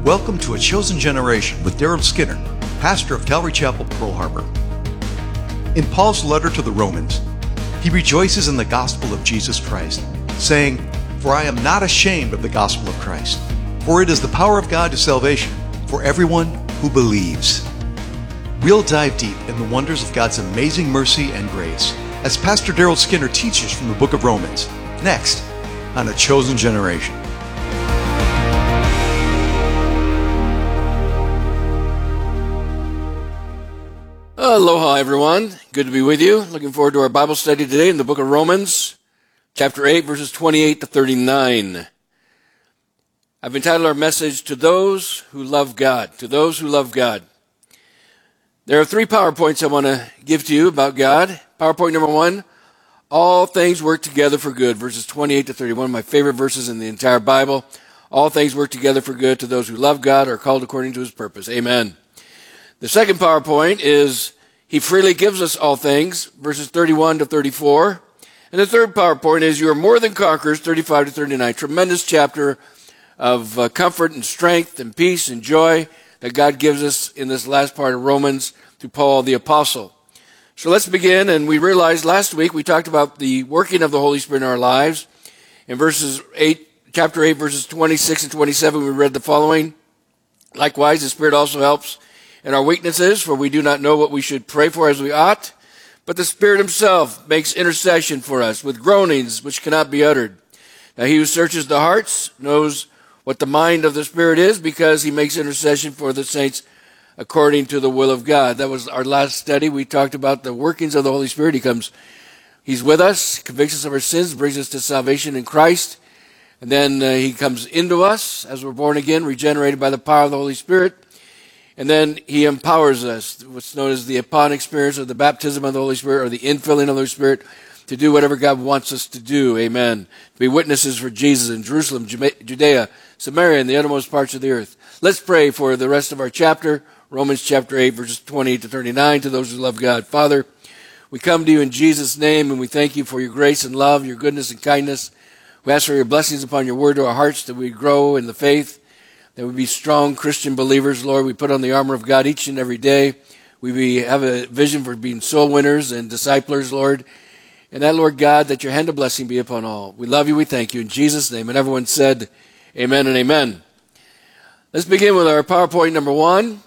Welcome to A Chosen Generation with Daryl Skinner, pastor of Calvary Chapel, Pearl Harbor. In Paul's letter to the Romans, he rejoices in the gospel of Jesus Christ, saying, "For I am not ashamed of the gospel of Christ, for it is the power of God to salvation for everyone who believes." We'll dive deep in the wonders of God's amazing mercy and grace as Pastor Daryl Skinner teaches from the book of Romans, next on A Chosen Generation. Aloha, everyone. Good to be with you. Looking forward to our Bible study today in the book of Romans, chapter 8, verses 28 to 39. I've entitled our message, To Those Who Love God. To Those Who Love God. There are 3 PowerPoints I want to give to you about God. PowerPoint number 1, all things work together for good, verses 28 to 30. One of my favorite verses in the entire Bible. All things work together for good to those who love God, are called according to his purpose. Amen. The second PowerPoint is He freely gives us all things, verses 31 to 34. And the third PowerPoint is You are more than conquerors, 35 to 39. Tremendous chapter of comfort and strength and peace and joy that God gives us in this last part of Romans through Paul the Apostle. So let's begin. And we realized last week we talked about the working of the Holy Spirit in our lives. In chapter 8, verses 26 and 27, we read the following. Likewise, the Spirit also helps in our weaknesses, for we do not know what we should pray for as we ought, but the Spirit himself makes intercession for us with groanings which cannot be uttered. Now he who searches the hearts knows what the mind of the Spirit is, because he makes intercession for the saints according to the will of God. That was our last study. We talked about the workings of the Holy Spirit. He's with us, convicts us of our sins, brings us to salvation in Christ, and then he comes into us as we're born again, regenerated by the power of the Holy Spirit. And then he empowers us, what's known as the upon experience, or the baptism of the Holy Spirit, or the infilling of the Holy Spirit, to do whatever God wants us to do. Amen. To be witnesses for Jesus in Jerusalem, Judea, Samaria, and the uttermost parts of the earth. Let's pray for the rest of our chapter, Romans chapter 8, verses 28 to 39, to those who love God. Father, we come to you in Jesus' name, and we thank you for your grace and love, your goodness and kindness. We ask for your blessings upon your word to our hearts, that we grow in the faith, that we be strong Christian believers, Lord. We put on the armor of God each and every day. We have a vision for being soul winners and disciplers, Lord. And that, Lord God, that your hand of blessing be upon all. We love you. We thank you. In Jesus' name. And everyone said, amen and amen. Let's begin with our PowerPoint number 1.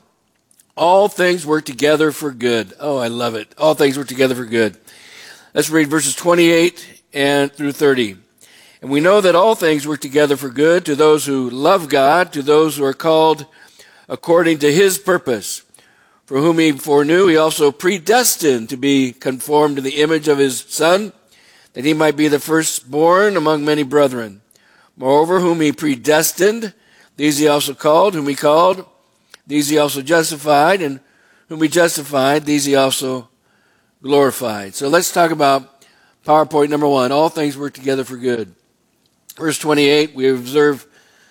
All things work together for good. Oh, I love it. All things work together for good. Let's read verses 28 and through 30. And we know that all things work together for good to those who love God, to those who are called according to his purpose. For whom he foreknew, he also predestined to be conformed to the image of his Son, that he might be the firstborn among many brethren. Moreover, whom he predestined, these he also called. Whom he called, these he also justified. And whom he justified, these he also glorified. So let's talk about PowerPoint number 1. All things work together for good. Verse 28, we observe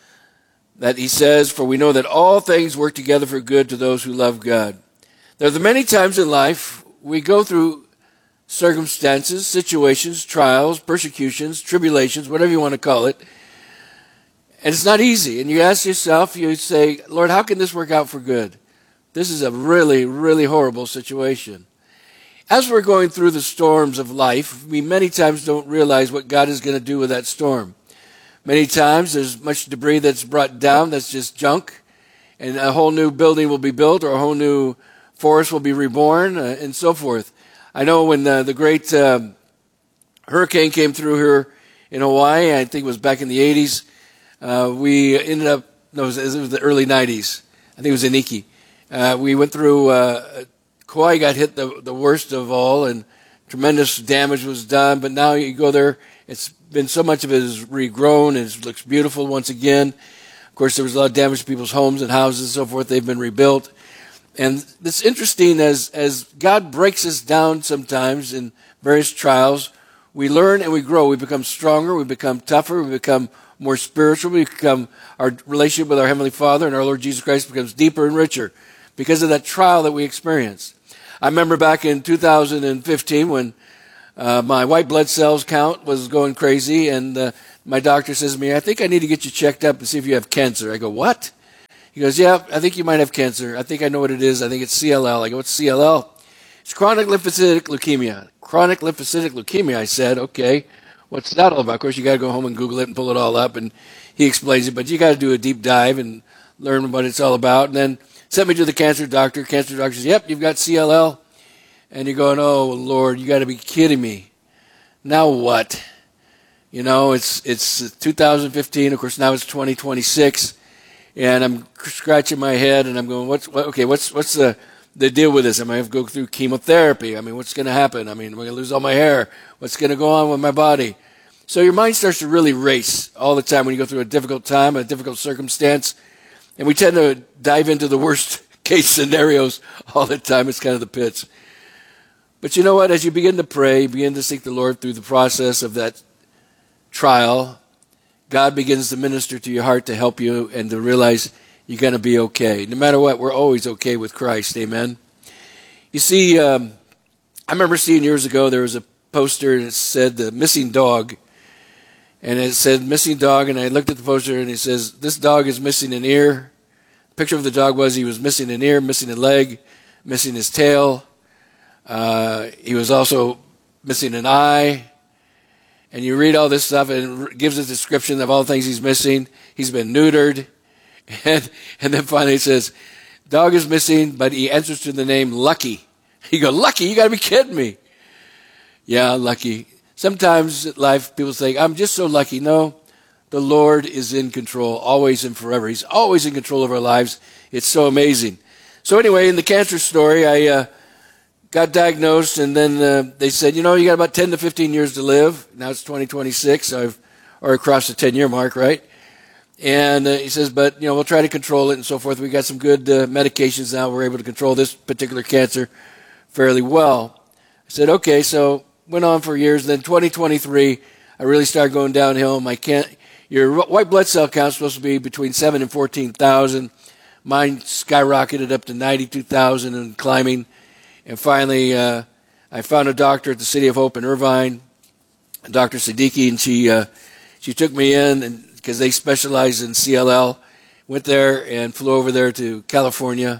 that he says, For we know that all things work together for good to those who love God. There are many times in life we go through circumstances, situations, trials, persecutions, tribulations, whatever you want to call it, and it's not easy. And you ask yourself, you say, Lord, how can this work out for good? This is a really, really horrible situation. As we're going through the storms of life, we many times don't realize what God is going to do with that storm. Many times there's much debris that's brought down that's just junk, and a whole new building will be built, or a whole new forest will be reborn, and so forth. I know when the great hurricane came through here in Hawaii, I think it was back in the 80s, we ended up, no, it was the early 90s. I think it was in Iki. We went through, Kauai got hit the worst of all, and tremendous damage was done, but now you go there, it's been so much of it is regrown, and it looks beautiful once again. Of course, there was a lot of damage to people's homes and houses and so forth. They've been rebuilt. And it's interesting as God breaks us down sometimes in various trials, we learn and we grow. We become stronger, we become tougher, we become more spiritual, our relationship with our Heavenly Father and our Lord Jesus Christ becomes deeper and richer because of that trial that we experienced. I remember back in 2015 when my white blood cells count was going crazy, and my doctor says to me, I think I need to get you checked up and see if you have cancer. I go, what? He goes, yeah, I think you might have cancer. I think I know what it is. I think it's CLL. I go, what's CLL? It's chronic lymphocytic leukemia. Chronic lymphocytic leukemia, I said, okay. What's that all about? Of course, you got to go home and Google it and pull it all up, and he explains it. But you got to do a deep dive and learn what it's all about. And then sent me to the cancer doctor. Cancer doctor says, yep, you've got CLL. And you're going, oh, Lord, you got to be kidding me. Now what? You know, it's 2015. Of course, now it's 2026. And I'm scratching my head, and I'm going, what's the deal with this? Am I have to go through chemotherapy? I mean, what's going to happen? I mean, am I going to lose all my hair? What's going to go on with my body? So your mind starts to really race all the time when you go through a difficult time, a difficult circumstance. And we tend to dive into the worst case scenarios all the time. It's kind of the pits. But you know what? As you begin to pray, begin to seek the Lord through the process of that trial, God begins to minister to your heart to help you and to realize you're going to be okay. No matter what, we're always okay with Christ. Amen. You see, I remember seeing years ago, there was a poster and it said the missing dog. And it said missing dog, and I looked at the poster and it says, this dog is missing an ear. The picture of the dog was he was missing an ear, missing a leg, missing his tail. He was also missing an eye. And you read all this stuff, and it gives a description of all the things he's missing. He's been neutered. And then finally it says, dog is missing, but he answers to the name Lucky. You go, Lucky? You got to be kidding me. Yeah, Lucky. Sometimes in life people think, I'm just so lucky. No, the Lord is in control, always and forever. He's always in control of our lives. It's so amazing. So anyway, in the cancer story, I got diagnosed, and then they said, you know, you got about 10 to 15 years to live. Now it's 2026. I've already crossed the 10-year mark, right? And he says, but, you know, we'll try to control it and so forth. We got some good medications now. We're able to control this particular cancer fairly well. I said, okay, so went on for years. Then 2023, I really started going downhill. Your white blood cell count is supposed to be between 7 and 14,000. Mine skyrocketed up to 92,000 and climbing. And finally, I found a doctor at the City of Hope in Irvine, Dr. Siddiqui, and she took me in, and because they specialize in CLL. Went there and flew over there to California.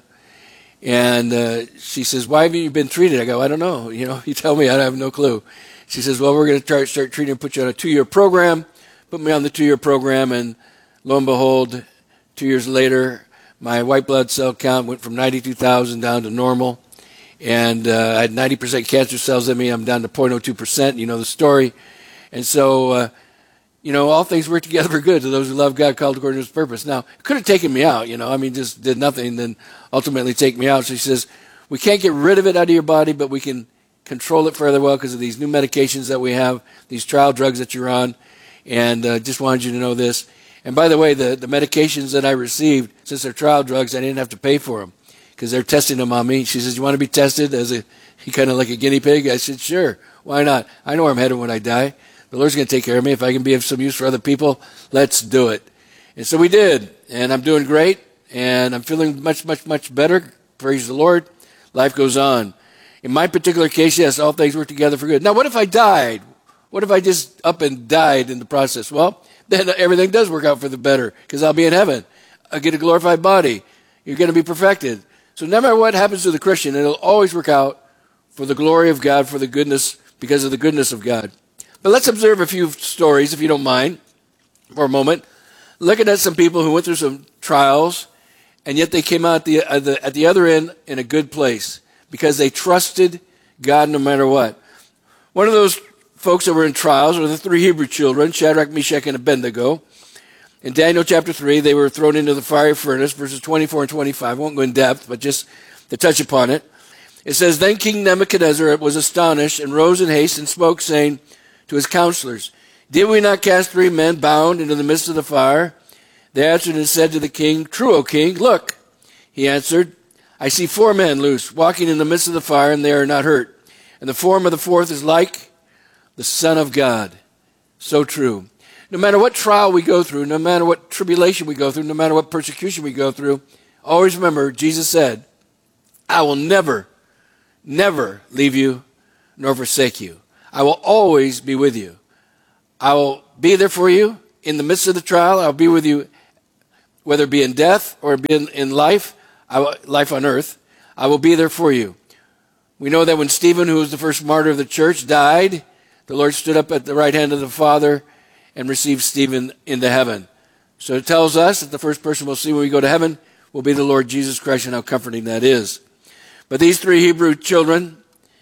And she says, why haven't you been treated? I go, I don't know. You know, you tell me, I have no clue. She says, well, we're going to start treating and put you on a 2-year program. Put me on the 2-year program, and lo and behold, 2 years later, my white blood cell count went from 92,000 down to normal. And I had 90% cancer cells in me. I'm down to 0.02%. You know the story. And so, you know, all things work together for good to those who love God, called according to his purpose. Now, it could have taken me out, you know. I mean, just did nothing, then ultimately take me out. So she says, we can't get rid of it out of your body, but we can control it fairly well because of these new medications that we have, these trial drugs that you're on. And just wanted you to know this. And by the way, the medications that I received, since they're trial drugs, I didn't have to pay for them because they're testing them on me. She says, you want to be tested as kind of like a guinea pig? I said, sure. Why not? I know where I'm headed when I die. The Lord's going to take care of me. If I can be of some use for other people, let's do it. And so we did. And I'm doing great. And I'm feeling much, much, much better. Praise the Lord. Life goes on. In my particular case, yes, all things work together for good. Now, what if I died? What if I just up and died in the process? Well, then everything does work out for the better because I'll be in heaven. I'll get a glorified body. You're going to be perfected. So no matter what happens to the Christian, it'll always work out for the glory of God, for the goodness, because of the goodness of God. But let's observe a few stories, if you don't mind, for a moment. Looking at some people who went through some trials, and yet they came out at the other end in a good place because they trusted God no matter what. One of those folks that were in trials were the 3 Hebrew children, Shadrach, Meshach, and Abednego. In Daniel chapter 3, they were thrown into the fiery furnace, verses 24 and 25. I won't go in depth, but just to touch upon it. It says, then King Nebuchadnezzar was astonished and rose in haste and spoke, saying to his counselors, did we not cast 3 men bound into the midst of the fire? They answered and said to the king, true, O king, look. He answered, I see 4 men loose, walking in the midst of the fire, and they are not hurt. And the form of the 4th is like the Son of God. So true. No matter what trial we go through, no matter what tribulation we go through, no matter what persecution we go through, always remember, Jesus said, I will never, never leave you nor forsake you. I will always be with you. I will be there for you in the midst of the trial. I'll be with you whether it be in death or be in life, life on earth, I will be there for you. We know that when Stephen, who was the first martyr of the church, died, the Lord stood up at the right hand of the Father and received Stephen into heaven. So it tells us that the first person we'll see when we go to heaven will be the Lord Jesus Christ, and how comforting that is. But these three Hebrew children,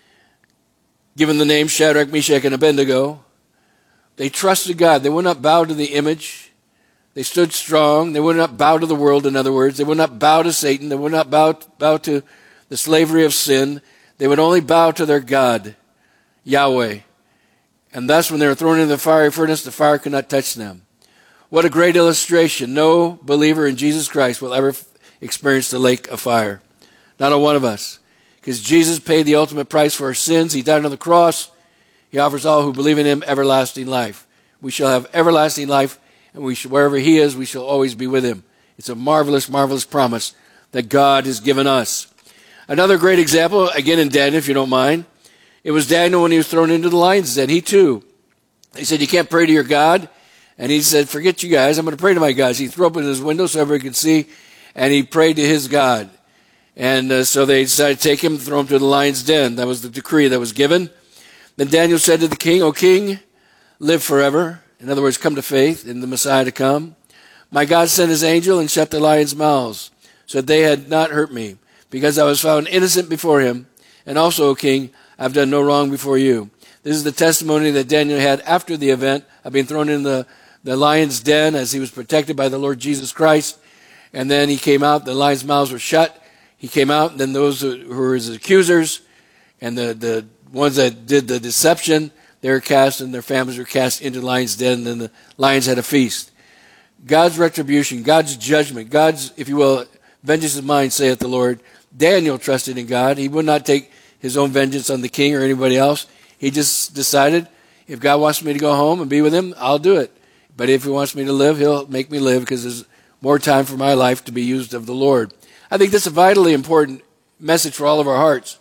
given the name Shadrach, Meshach, and Abednego, they trusted God. They would not bow to the image. They stood strong. They would not bow to the world, in other words. They would not bow to Satan. They would not bow to the slavery of sin. They would only bow to their God, Yahweh. And thus, when they were thrown into the fiery furnace, the fire could not touch them. What a great illustration. No believer in Jesus Christ will ever experience the lake of fire. Not a one of us. Because Jesus paid the ultimate price for our sins. He died on the cross. He offers all who believe in him everlasting life. We shall have everlasting life, and wherever he is, we shall always be with him. It's a marvelous, marvelous promise that God has given us. Another great example, again in Daniel, if you don't mind. It was Daniel when he was thrown into the lion's den. He said, you can't pray to your God. And he said, forget you guys, I'm going to pray to my God. So he threw open his window so everybody could see, and he prayed to his God. And so they decided to take him and throw him to the lion's den. That was the decree that was given. Then Daniel said to the king, O king, live forever. In other words, come to faith in the Messiah to come. My God sent his angel and shut the lions' mouths, so that they had not hurt me, because I was found innocent before him. And also, O king, I have done no wrong before you. This is the testimony that Daniel had after the event of being thrown in the lion's den, as he was protected by the Lord Jesus Christ. And then he came out, the lions' mouths were shut. He came out, and then those who were his accusers and the ones that did the deception, they were cast, and their families were cast into the lion's den, and then the lions had a feast. God's retribution, God's judgment, God's, if you will, vengeance is mine, saith the Lord. Daniel trusted in God. He would not take his own vengeance on the king or anybody else. He just decided, if God wants me to go home and be with him, I'll do it. But if he wants me to live, he'll make me live, because there's more time for my life to be used of the Lord. I think that's a vitally important message for all of our hearts.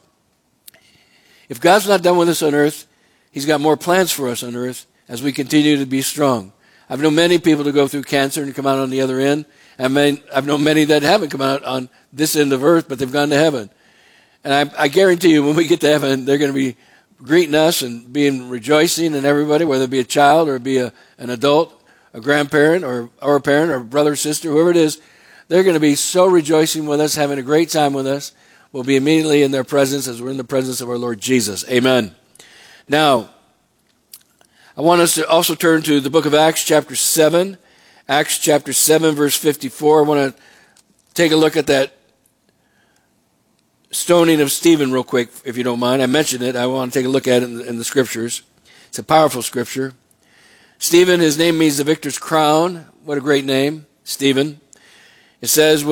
If God's not done with us on earth, he's got more plans for us on earth as we continue to be strong. I've known many people to go through cancer and come out on the other end. I've known many that haven't come out on this end of earth, but they've gone to heaven. And I guarantee you, when we get to heaven, they're going to be greeting us and being rejoicing, and everybody, whether it be a child or it be an adult, a grandparent or a parent or a brother or sister, whoever it is, they're going to be so rejoicing with us, having a great time with us. We'll be immediately in their presence as we're in the presence of our Lord Jesus. Amen. Now, I want us to also turn to the book of Acts chapter 7. Acts chapter 7, verse 54. I want to take a look at that stoning of Stephen real quick, if you don't mind. I mentioned it. I want to take a look at it in the scriptures. It's a powerful scripture. Stephen, his name means the victor's crown. What a great name, Stephen. It says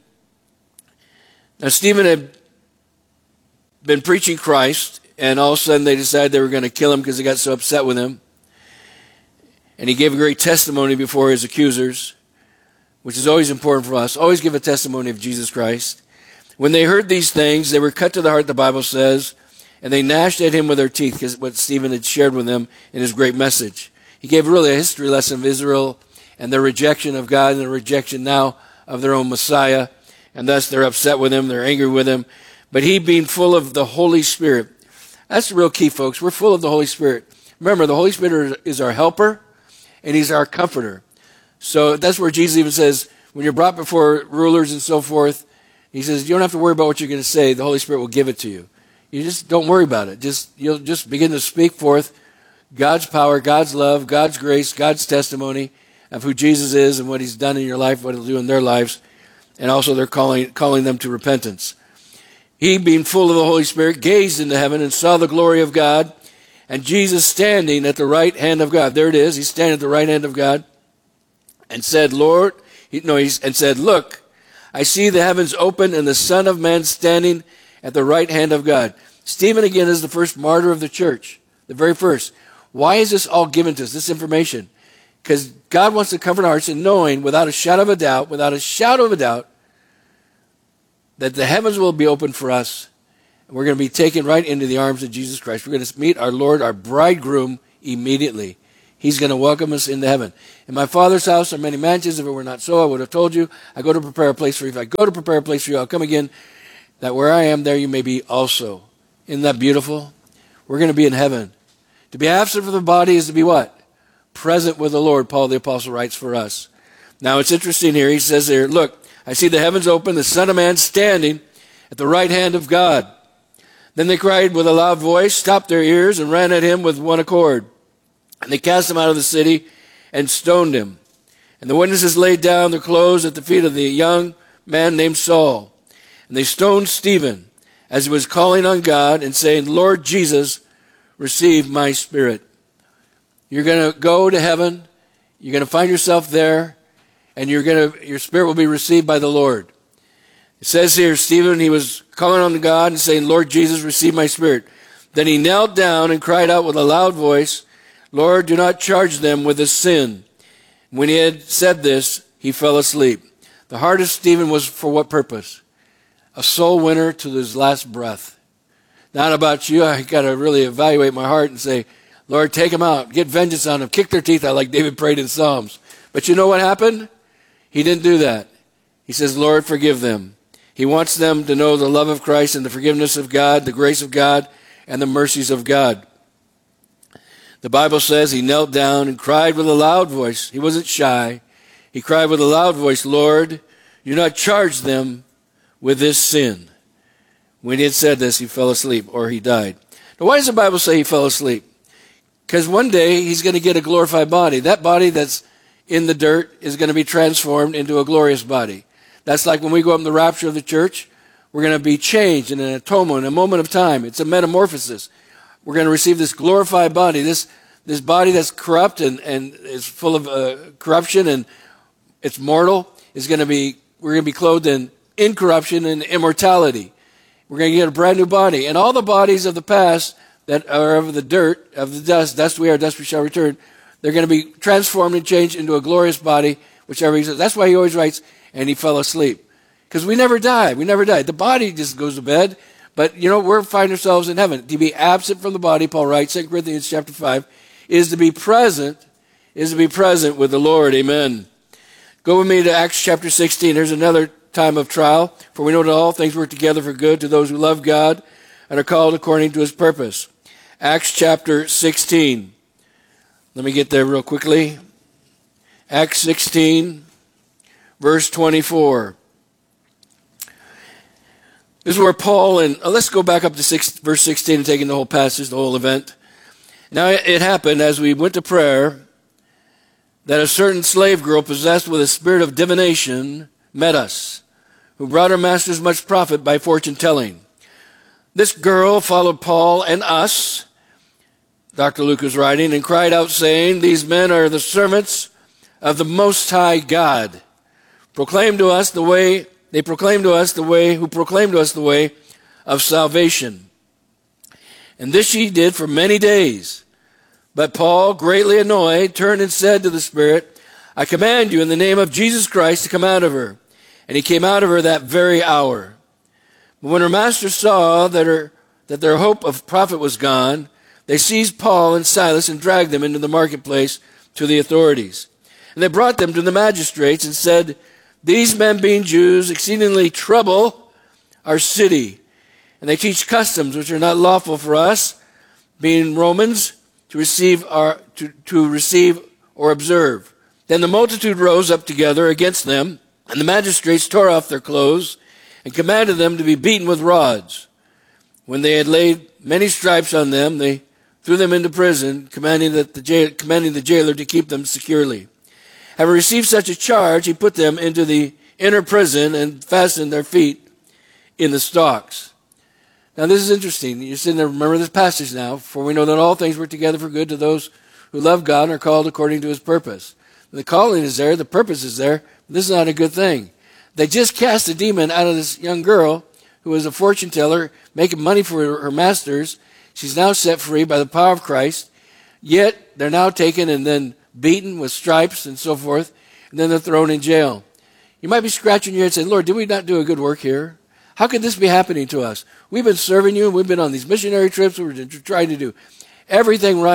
now Stephen had been preaching Christ, and all of a sudden they decided they were going to kill him because they got so upset with him. And he gave a great testimony before his accusers, which is always important for us. Always give a testimony of Jesus Christ. When they heard these things, they were cut to the heart, the Bible says, and they gnashed at him with their teeth, because what Stephen had shared with them in his great message. He gave really a history lesson of Israel and their rejection of God and their rejection now of their own Messiah. And thus they're upset with him, they're angry with him. But he being full of the Holy Spirit. That's the real key, folks. We're full of the Holy Spirit. Remember, the Holy Spirit is our helper, and he's our comforter. So that's where Jesus even says, when you're brought before rulers and so forth, he says, you don't have to worry about what you're going to say. The Holy Spirit will give it to you. You just don't worry about it. You'll just begin to speak forth God's power, God's love, God's grace, God's testimony of who Jesus is and what he's done in your life, what he'll do in their lives. And also they're calling them to repentance. He, being full of the Holy Spirit, gazed into heaven and saw the glory of God, and Jesus standing at the right hand of God. There it is. He's standing at the right hand of God, and said, Look, I see the heavens open and the Son of Man standing at the right hand of God. Stephen, again, is the first martyr of the church, the very first. Why is this all given to us, this information? Because God wants to comfort our hearts in knowing without a shadow of a doubt, that the heavens will be open for us, and we're going to be taken right into the arms of Jesus Christ. We're going to meet our Lord, our bridegroom, immediately. He's going to welcome us into heaven. In my Father's house are many mansions. If it were not so, I would have told you. I go to prepare a place for you. If I go to prepare a place for you, I'll come again, that where I am, there you may be also. Isn't that beautiful? We're going to be in heaven. To be absent from the body is to be what? Present with the Lord, Paul the Apostle writes for us. Now it's interesting here. He says here, look, I see the heavens open, the Son of Man standing at the right hand of God. Then they cried with a loud voice, stopped their ears, and ran at him with one accord. And they cast him out of the city and stoned him. And the witnesses laid down their clothes at the feet of the young man named Saul. And they stoned Stephen as he was calling on God and saying, Lord Jesus, receive my spirit. You're going to go to heaven. You're going to find yourself there. And your spirit will be received by the Lord. It says here, Stephen, he was calling on God and saying, Lord Jesus, receive my spirit. Then he knelt down and cried out with a loud voice, Lord, do not charge them with this sin. When he had said this, he fell asleep. The heart of Stephen was for what purpose? A soul winner to his last breath. Not about you. I got to really evaluate my heart and say, Lord, take them out. Get vengeance on them. Kick their teeth out like David prayed in Psalms. But you know what happened? He didn't do that. He says, Lord, forgive them. He wants them to know the love of Christ and the forgiveness of God, the grace of God, and the mercies of God. The Bible says he knelt down and cried with a loud voice. He wasn't shy. He cried with a loud voice, Lord, do not charge them with this sin. When he had said this, he fell asleep, or he died. Now, why does the Bible say he fell asleep? Because one day he's going to get a glorified body. That body that's in the dirt is going to be transformed into a glorious body. That's like when we go up in the rapture of the church, we're going to be changed in an atonement, in a moment of time. It's a metamorphosis. We're going to receive this glorified body, this body that's corrupt and is full of corruption and it's mortal. We're going to be clothed in incorruption and immortality. We're going to get a brand new body. And all the bodies of the past that are of the dirt, of the dust we are, dust we shall return, they're going to be transformed and changed into a glorious body, whichever he says. That's why he always writes, and he fell asleep. Because we never die. We never die. The body just goes to bed. But, we're finding ourselves in heaven. To be absent from the body, Paul writes, 2 Corinthians chapter 5, is to be present with the Lord. Amen. Go with me to Acts chapter 16. There's another time of trial. For we know that all things work together for good to those who love God and are called according to his purpose. Acts chapter 16. Let me get there real quickly. Acts 16, verse 24. This is where Paul let's go back up to verse 16 and taking the whole passage, the whole event. Now it happened as we went to prayer that a certain slave girl possessed with a spirit of divination met us, who brought her masters much profit by fortune telling. This girl followed Paul and us, Dr. Luke is writing, and cried out saying, these men are the servants of the Most High God. They proclaim to us the way of salvation. And this she did for many days. But Paul, greatly annoyed, turned and said to the spirit, I command you in the name of Jesus Christ to come out of her. And he came out of her that very hour. But when her masters saw that their hope of profit was gone, they seized Paul and Silas and dragged them into the marketplace to the authorities. And they brought them to the magistrates and said, these men, being Jews, exceedingly trouble our city, and they teach customs which are not lawful for us, being Romans, to receive or observe. Then the multitude rose up together against them, and the magistrates tore off their clothes and commanded them to be beaten with rods. When they had laid many stripes on them, they threw them into prison, commanding the jailer to keep them securely. Having received such a charge, he put them into the inner prison and fastened their feet in the stocks. Now this is interesting. You're sitting there, remember this passage now. For we know that all things work together for good to those who love God and are called according to his purpose. The calling is there, the purpose is there. But this is not a good thing. They just cast a demon out of this young girl who was a fortune teller, making money for her masters. She's now set free by the power of Christ. Yet they're now taken and then beaten with stripes and so forth, and then they're thrown in jail. You might be scratching your head and saying, Lord, did we not do a good work here? How could this be happening to us? We've been serving you, and we've been on these missionary trips, we've been trying to do everything right,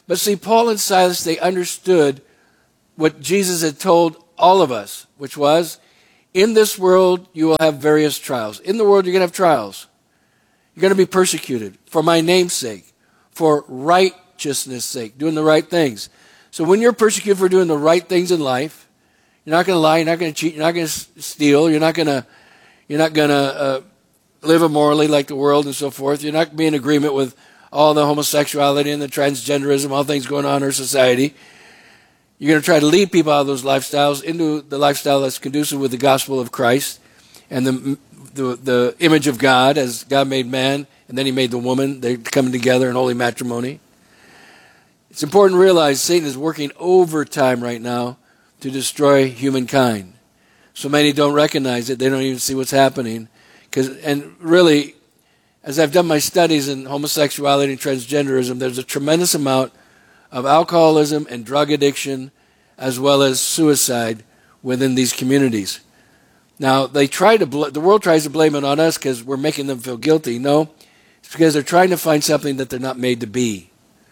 But see, Paul and Silas, they understood what Jesus had told all of us, which was, in this world you will have various trials. In the world you're going to have trials. You're going to be persecuted for my name's sake, for righteousness' sake, doing the right things. So when you're persecuted for doing the right things in life, you're not going to lie, you're not going to cheat, you're not going to steal, you're not going to live immorally like the world and so forth. You're not going to be in agreement with all the homosexuality and the transgenderism, all things going on in our society. You're going to try to lead people out of those lifestyles into the lifestyle that's conducive with the gospel of Christ and the image of God, as God made man, and then he made the woman. They're coming together in holy matrimony. It's important to realize Satan is working overtime right now to destroy humankind. So many don't recognize it. They don't even see what's happening. And really, as I've done my studies in homosexuality and transgenderism, there's a tremendous amount of alcoholism and drug addiction, as well as suicide within these communities. Now, the world tries to blame it on us because we're making them feel guilty. No, it's because they're trying to find something that they're not made to be.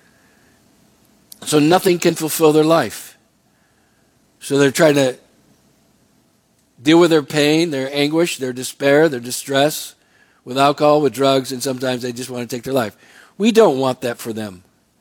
So nothing can fulfill their life. So they're trying to deal with their pain, their anguish, their despair, their distress with alcohol, with drugs, and sometimes they just want to take their life. We don't want that for them.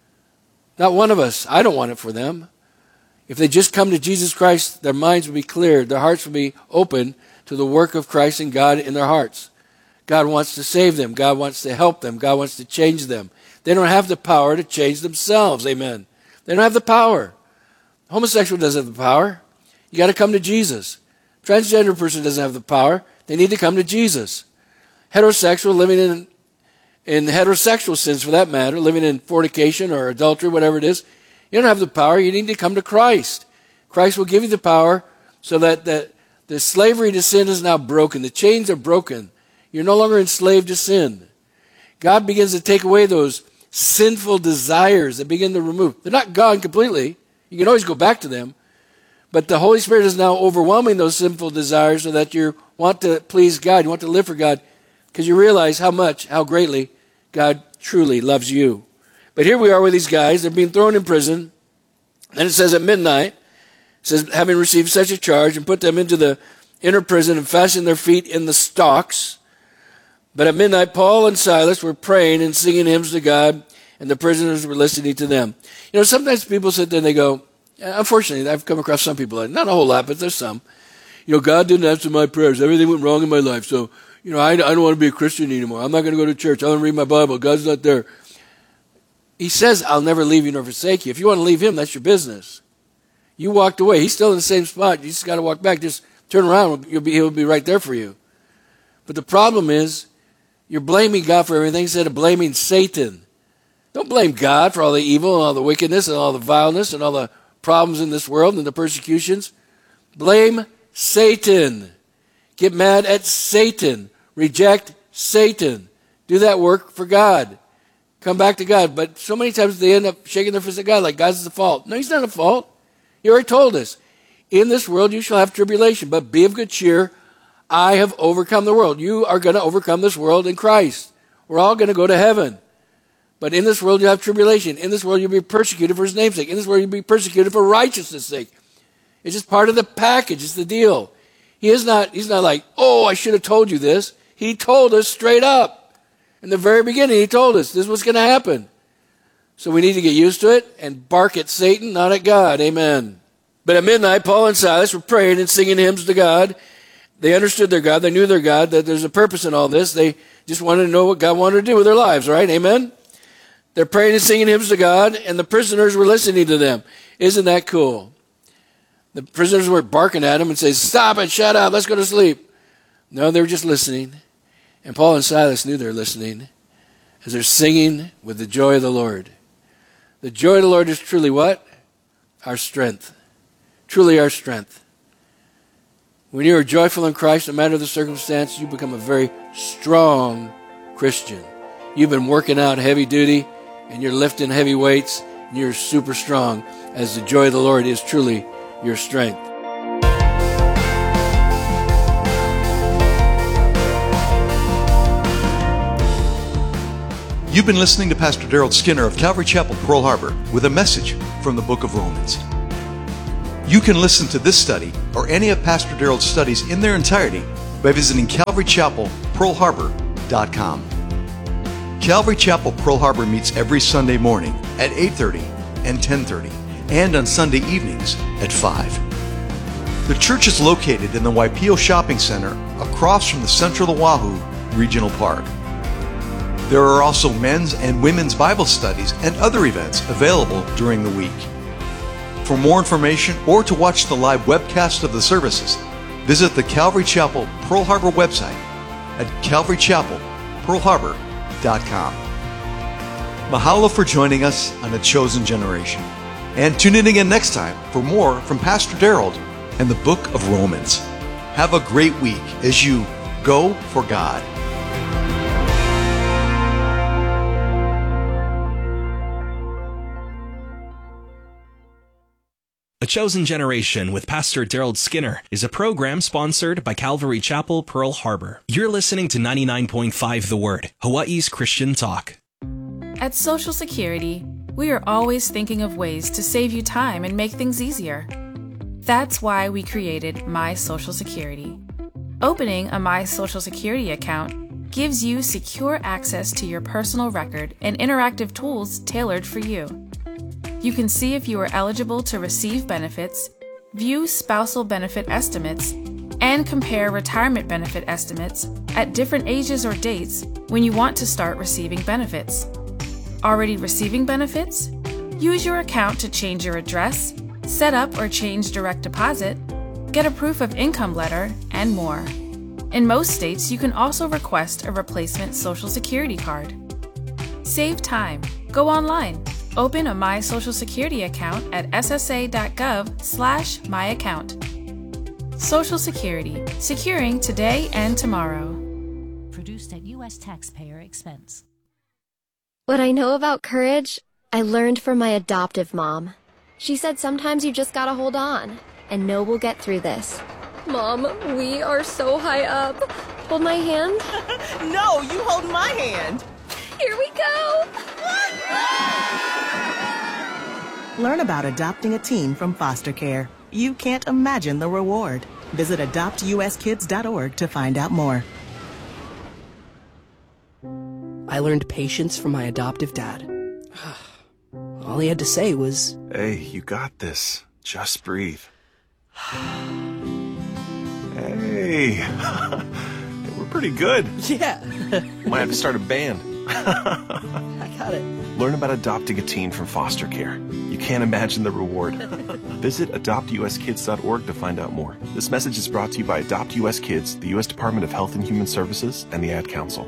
Not one of us. I don't want it for them. If they just come to Jesus Christ, their minds will be cleared, their hearts will be open to the work of Christ and God in their hearts. God wants to save them. God wants to help them. God wants to change them. They don't have the power to change themselves. Amen. They don't have the power. Homosexual doesn't have the power. You got to come to Jesus. Transgender person doesn't have the power. They need to come to Jesus. Heterosexual, living in heterosexual sins for that matter, living in fornication or adultery, whatever it is, you don't have the power. You need to come to Christ. Christ will give you the power so that the slavery to sin is now broken. The chains are broken. You're no longer enslaved to sin. God begins to take away those sinful desires that begin to remove. They're not gone completely. You can always go back to them. But the Holy Spirit is now overwhelming those sinful desires so that you want to please God. You want to live for God because you realize how greatly God truly loves you. But here we are with these guys. They're being thrown in prison. And it says at midnight, it says, having received such a charge, and put them into the inner prison and fastened their feet in the stocks. But at midnight, Paul and Silas were praying and singing hymns to God, and the prisoners were listening to them. You know, sometimes people sit there and they go, unfortunately, I've come across some people, not a whole lot, but there's some. You know, God didn't answer my prayers. Everything went wrong in my life. So, you know, I don't want to be a Christian anymore. I'm not going to go to church. I want to read my Bible. God's not there. He says, I'll never leave you nor forsake you. If you want to leave him, that's your business. You walked away. He's still in the same spot. You just got to walk back. Just turn around. He'll be right there for you. But the problem is, you're blaming God for everything instead of blaming Satan. Don't blame God for all the evil and all the wickedness and all the vileness and all the problems in this world and the persecutions. Blame Satan. Get mad at Satan. Reject Satan. Do that work for God. Come back to God. But so many times they end up shaking their fist at God like God's the fault. No, he's not at fault. He already told us. In this world you shall have tribulation, but be of good cheer. I have overcome the world. You are going to overcome this world in Christ. We're all going to go to heaven. But in this world you have tribulation. In this world you'll be persecuted for his name's sake. In this world you'll be persecuted for righteousness' sake. It's just part of the package. It's the deal. He's not like, oh, I should have told you this. He told us straight up. In the very beginning, he told us this was going to happen. So we need to get used to it and bark at Satan, not at God. Amen. But at midnight, Paul and Silas were praying and singing hymns to God. They understood their God. They knew their God, that there's a purpose in all this. They just wanted to know what God wanted to do with their lives, right? Amen? They're praying and singing hymns to God, and the prisoners were listening to them. Isn't that cool? The prisoners were barking at them and saying, stop it, shut up, let's go to sleep. No, they were just listening. And Paul and Silas knew they were listening as they're singing with the joy of the Lord. The joy of the Lord is truly what? Our strength. Truly our strength. When you are joyful in Christ, no matter the circumstance, you become a very strong Christian. You've been working out heavy duty, and you're lifting heavy weights, and you're super strong, as the joy of the Lord is truly your strength. You've been listening to Pastor Daryl Skinner of Calvary Chapel, Pearl Harbor, with a message from the book of Romans. You can listen to this study or any of Pastor Daryl's studies in their entirety by visiting CalvaryChapelPearlHarbor.com. Calvary Chapel Pearl Harbor meets every Sunday morning at 8:30 and 10:30, and on Sunday evenings at 5. The church is located in the Waipio Shopping Center across from the Central Oahu Regional Park. There are also men's and women's Bible studies and other events available during the week. For more information or to watch the live webcast of the services, visit the Calvary Chapel Pearl Harbor website at CalvaryChapelPearlHarbor.com. Mahalo for joining us on The Chosen Generation. And tune in again next time for more from Pastor Daryl and the book of Romans. Have a great week as you go for God. A Chosen Generation with Pastor Daryl Skinner is a program sponsored by Calvary Chapel, Pearl Harbor. You're listening to 99.5 The Word, Hawaii's Christian talk. At Social Security, we are always thinking of ways to save you time and make things easier. That's why we created My Social Security. Opening a My Social Security account gives you secure access to your personal record and interactive tools tailored for you. You can see if you are eligible to receive benefits, view spousal benefit estimates, and compare retirement benefit estimates at different ages or dates when you want to start receiving benefits. Already receiving benefits? Use your account to change your address, set up or change direct deposit, get a proof of income letter, and more. In most states, you can also request a replacement Social Security card. Save time. Go online. Open a My Social Security account at ssa.gov/myaccount. Social Security, securing today and tomorrow. Produced at U.S. taxpayer expense. What I know about courage, I learned from my adoptive mom. She said sometimes you just gotta hold on and know we'll get through this. Mom, we are so high up. Hold my hand. No, you hold my hand. Here we go. Learn about adopting a teen from foster care. You can't imagine the reward. Visit adoptuskids.org to find out more. I learned patience from my adoptive dad. All he had to say was, "Hey, you got this. Just breathe." Hey, we're pretty good. yeah, Might have to start a band. I got it. Learn about adopting a teen from foster care. You can't imagine the reward. Visit adoptuskids.org to find out more. This message is brought to you by Adopt US Kids, the U.S. Department of Health and Human Services, and the Ad Council.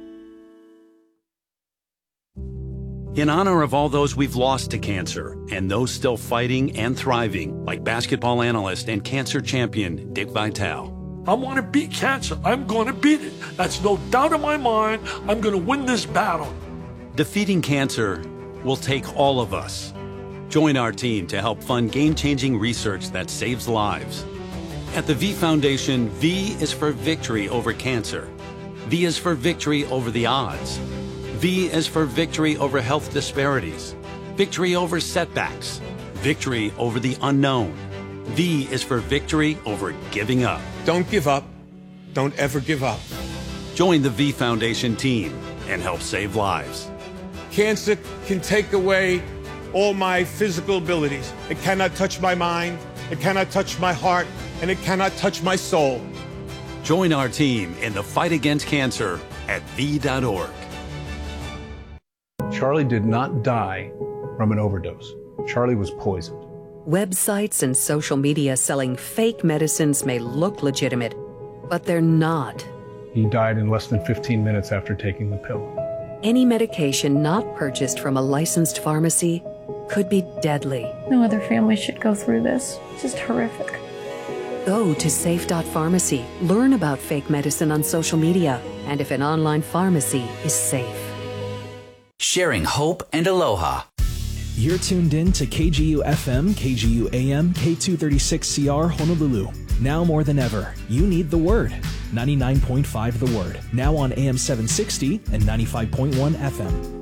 In honor of all those we've lost to cancer and those still fighting and thriving, like basketball analyst and cancer champion Dick Vitale. I want to beat cancer. I'm going to beat it. That's no doubt in my mind. I'm going to win this battle. Defeating cancer will take all of us. Join our team to help fund game-changing research that saves lives. At the V Foundation, V is for victory over cancer. V is for victory over the odds. V is for victory over health disparities, victory over setbacks, victory over the unknown. V is for victory over giving up. Don't give up. Don't ever give up. Join the V Foundation team and help save lives. Cancer can take away all my physical abilities. It cannot touch my mind, it cannot touch my heart, and it cannot touch my soul. Join our team in the fight against cancer at V.org. Charlie did not die from an overdose. Charlie was poisoned. Websites and social media selling fake medicines may look legitimate, but they're not. He died in less than 15 minutes after taking the pill. Any medication not purchased from a licensed pharmacy could be deadly. No other family should go through this. It's just horrific. Go to safe.pharmacy. Learn about fake medicine on social media and if an online pharmacy is safe. Sharing hope and aloha. You're tuned in to KGU FM, KGU AM, K236CR Honolulu. Now more than ever, you need the Word. 99.5 The Word, now on AM 760 and 95.1 FM.